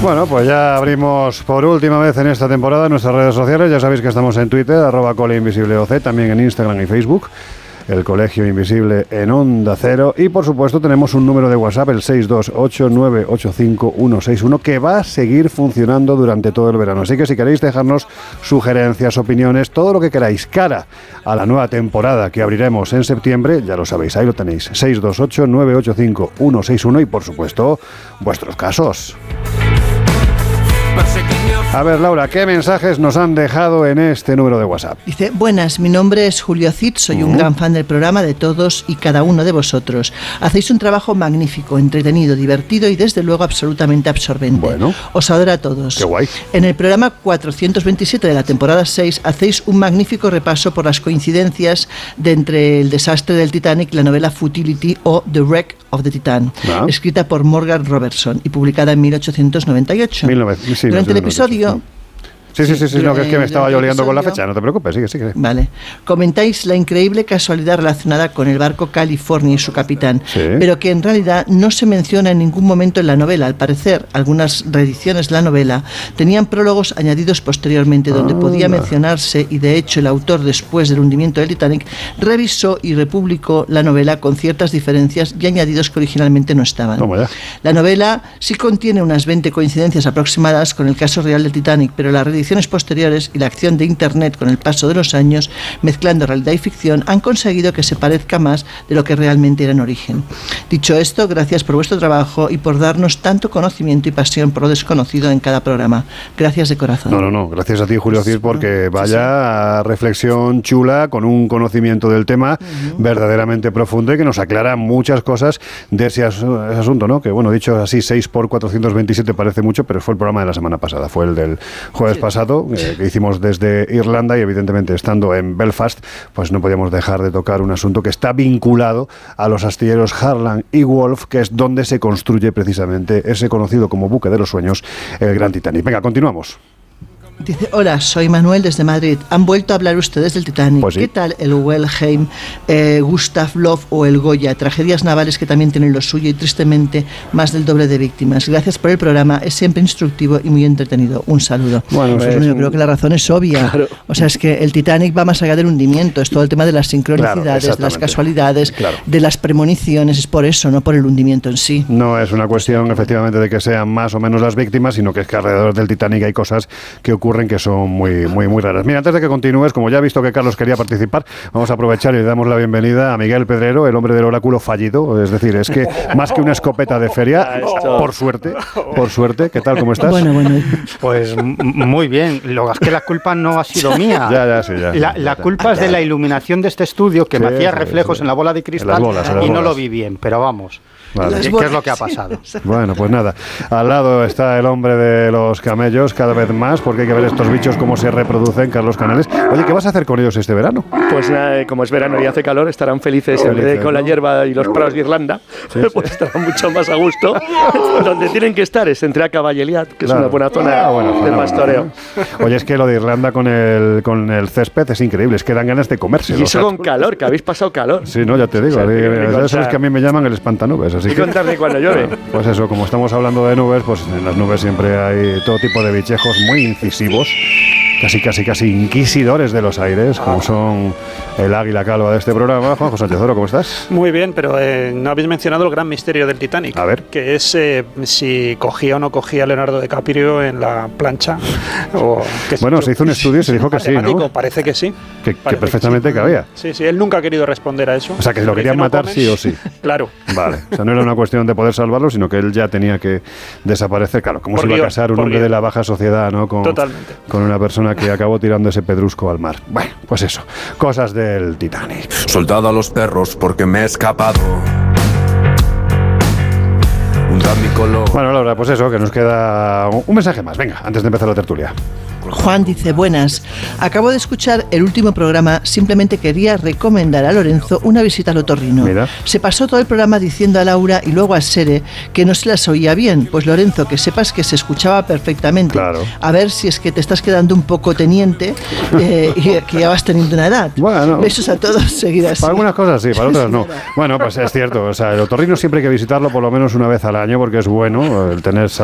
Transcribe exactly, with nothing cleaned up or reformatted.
Bueno, pues ya abrimos por última vez en esta temporada nuestras redes sociales. Ya sabéis que estamos en Twitter, arroba coleinvisibleoc, también en Instagram y Facebook, el Colegio Invisible en Onda Cero. Y por supuesto tenemos un número de WhatsApp, el seis dos ocho nueve ocho cinco uno seis uno, que va a seguir funcionando durante todo el verano. Así que si queréis dejarnos sugerencias, opiniones, todo lo que queráis cara a la nueva temporada que abriremos en septiembre, ya lo sabéis, ahí lo tenéis, seis dos ocho nueve ocho cinco uno seis uno, y por supuesto vuestros casos. A ver, Laura, ¿qué mensajes nos han dejado en este número de WhatsApp? Dice, buenas, mi nombre es Julio Cid, soy uh-huh. un gran fan del programa, de todos y cada uno de vosotros. Hacéis un trabajo magnífico, entretenido, divertido y desde luego absolutamente absorbente. Bueno. Os adoro a todos. Qué guay. En el programa cuatrocientos veintisiete de la temporada seis hacéis un magnífico repaso por las coincidencias de entre el desastre del Titanic y la novela Futility o The Wreck of the Titan, ah. escrita por Morgan Robertson y publicada en mil ochocientos noventa y ocho. mil novecientos, sí, Durante el episodio... Sí, sí, sí, sí, no, que es que me estaba yo liando con la fecha, no te preocupes, sigue, sigue. Vale. Comentáis la increíble casualidad relacionada con el barco California y su capitán, sí. pero que en realidad no se menciona en ningún momento en la novela. Al parecer, algunas reediciones de la novela tenían prólogos añadidos posteriormente, donde ah, podía no. mencionarse, y de hecho el autor, después del hundimiento del Titanic, revisó y republicó la novela con ciertas diferencias y añadidos que originalmente no estaban. Toma ya. La novela sí contiene unas veinte coincidencias aproximadas con el caso real del Titanic, pero la reedición posteriores y la acción de Internet con el paso de los años, mezclando realidad y ficción, han conseguido que se parezca más de lo que realmente era en origen. Dicho esto, gracias por vuestro trabajo y por darnos tanto conocimiento y pasión por lo desconocido en cada programa. Gracias de corazón. No, no, no. Gracias a ti, Julio Cid, porque vaya reflexión chula, con un conocimiento del tema uh-huh. verdaderamente profundo y que nos aclara muchas cosas de ese, as- ese asunto, ¿no? Que, bueno, dicho así, seis por cuatrocientos veintisiete parece mucho, pero fue el programa de la semana pasada, fue el del jueves sí. pasado. Eh, que hicimos desde Irlanda, y evidentemente estando en Belfast pues no podíamos dejar de tocar un asunto que está vinculado a los astilleros Harland y Wolff, que es donde se construye precisamente ese conocido como buque de los sueños, el Gran Titanic. Venga, continuamos. Dice, hola, soy Manuel desde Madrid. Han vuelto a hablar ustedes del Titanic. Pues sí. ¿Qué tal el Wilhelm, eh, Gustav Loff o el Goya? Tragedias navales que también tienen lo suyo y tristemente más del doble de víctimas. Gracias por el programa, es siempre instructivo y muy entretenido. Un saludo. Bueno, pues, es yo un... creo que la razón es obvia. Claro. O sea, es que el Titanic va más allá del hundimiento. Es todo el tema de las sincronicidades, claro, de las casualidades, claro. de las premoniciones. Es por eso, no por el hundimiento en sí. No es una cuestión, efectivamente, de que sean más o menos las víctimas, sino que es que alrededor del Titanic hay cosas que ocurren que son muy Muy, muy, muy raras. Mira, antes de que continúes, como ya he visto que Carlos quería participar, vamos a aprovechar y le damos la bienvenida a Miguel Pedrero, el hombre del oráculo fallido. Es decir, es que más que una escopeta de feria, por suerte, por suerte. ¿Qué tal? ¿Cómo estás? Bueno, bueno. Pues m- muy bien. Lo es que la culpa no ha sido mía. Ya, ya, sí, ya. La, la culpa es de la iluminación de este estudio, que sí, me hacía sí, reflejos sí. en la bola de cristal bolas, y no lo vi bien, pero vamos. Vale. ¿Qué, ¿Qué es lo que ha pasado? Bueno, pues nada, al lado está el hombre de los camellos, cada vez más, porque hay que ver estos bichos cómo se reproducen, Carlos Canales. Oye, ¿qué vas a hacer con ellos este verano? Pues nada, como es verano y hace calor, estarán felices, felices en vez de con ¿no? la hierba y los prados de Irlanda, sí, pues sí. estarán mucho más a gusto. Donde tienen que estar es entre Acaba y Eliat, que claro. es una buena zona ah, bueno, de pastoreo. Oye, es que lo de Irlanda con el, con el césped es increíble, es que dan ganas de comérselo. Y eso con calor, que habéis pasado calor. Sí, no, ya te digo, o sea, que, ya sabes que a mí me llaman el espantanubes, así y que... contarme cuando llueve. Pues eso, como estamos hablando de nubes, pues en las nubes siempre hay todo tipo de bichejos muy incisivos, casi, casi, casi inquisidores de los aires, como son el águila calva de este programa. Juanjo Sánchez Oro, ¿cómo estás? Muy bien, pero eh, no habéis mencionado el gran misterio del Titanic. A ver. Que es eh, si cogía o no cogía a Leonardo DiCaprio en la plancha. O que bueno, se hizo un estudio y se dijo que sí, ¿no? Parece que sí. Que, que perfectamente que sí. cabía. Sí, sí, él nunca ha querido responder a eso. O sea, que lo querían matar no sí o sí. Claro. Vale, o sea, no era una cuestión de poder salvarlo, sino que él ya tenía que desaparecer. Claro, ¿cómo se iba a casar un hombre de la baja sociedad, ¿no? Con, Totalmente. Con una persona que acabó tirando ese pedrusco al mar. Bueno, pues eso, cosas del Titanic. Soldado a los perros porque me he escapado. Bueno, Laura, pues eso, que nos queda un mensaje más. Venga, antes de empezar la tertulia. Juan dice, buenas, acabo de escuchar el último programa, simplemente quería recomendar a Lorenzo una visita al otorrino. Mira. Se pasó todo el programa diciendo a Laura y luego a Sere que no se las oía bien. Pues Lorenzo, que sepas que se escuchaba perfectamente. Claro. A ver si es que te estás quedando un poco teniente eh, y que ya vas teniendo una edad. Bueno, besos a todos, seguir así. Para algunas cosas sí, para otras no. Bueno, pues es cierto, o sea, el otorrino siempre hay que visitarlo por lo menos una vez al año porque es bueno el tener